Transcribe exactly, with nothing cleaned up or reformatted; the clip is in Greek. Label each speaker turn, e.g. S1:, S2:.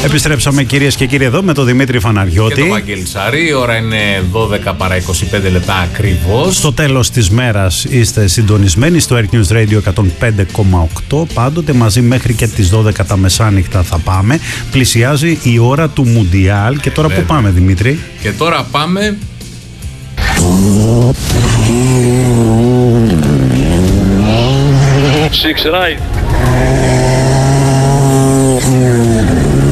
S1: Επιστρέψαμε κυρίες και κύριοι εδώ με τον Δημήτρη Φαναριώτη
S2: και τον Βαγγέλη Σαρή. Η ώρα είναι δώδεκα παρά είκοσι πέντε λεπτά ακριβώς.
S1: Στο τέλος της μέρας είστε συντονισμένοι στο Air News Radio εκατόν πέντε κόμμα οκτώ. Πάντοτε μαζί μέχρι και τις δώδεκα τα μεσάνυχτα θα πάμε. Πλησιάζει η ώρα του Μουντιάλ. Και τώρα
S2: Βέβαια.
S1: πού πάμε, Δημήτρη?
S2: Και τώρα πάμε...
S3: Six right.